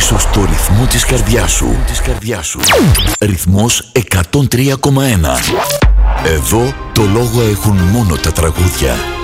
ύψος του ρυθμού της καρδιάς σου. Ρυθμός 103,1. Εδώ το λόγο έχουν μόνο τα τραγούδια.